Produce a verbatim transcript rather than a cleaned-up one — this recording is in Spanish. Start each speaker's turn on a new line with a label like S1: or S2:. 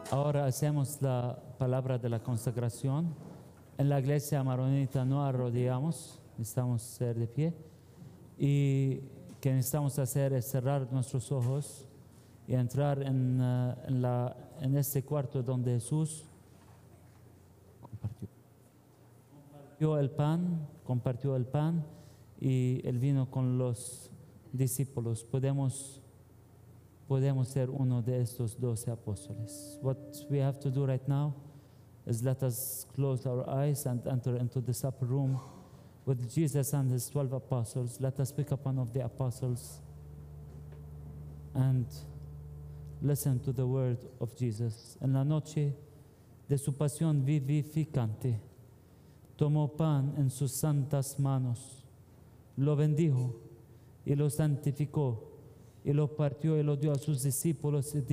S1: Ahora hacemos la palabra de la consagración. En la iglesia maronita no arrodillamos, necesitamos ser de pie. Y que necesitamos hacer es cerrar nuestros ojos y entrar en, uh, en, la, en este cuarto donde Jesús compartió. compartió el pan, compartió el pan y el vino con los discípulos. Podemos, podemos ser uno de estos doce apóstoles. What we have to do right now is let us close our eyes and enter into this upper room with Jesus and his twelve apostles. Let us pick up one of the apostles and listen to the word of Jesus. En la noche de su pasión vivificante, tomó pan en sus santas manos, lo bendijo y lo santificó, y lo partió y lo dio a sus discípulos.